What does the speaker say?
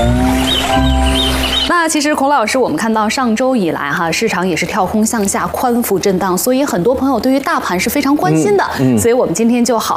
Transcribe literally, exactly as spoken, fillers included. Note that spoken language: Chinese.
那其实孔老师，我们看到上周以来哈，市场也是跳空向下，宽幅震荡，所以很多朋友对于大盘是非常关心的。嗯嗯、所以我们今天就好。